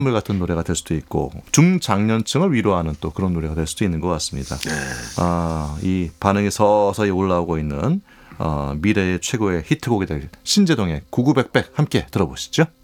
선물 같은 노래가 될 수도 있고 중장년층을 위로하는 또 그런 노래가 될 수도 있는 것 같습니다. 이 반응이 서서히 올라오고 있는 미래의 최고의 히트곡이 될 신재동의 구구백백 함께 들어보시죠.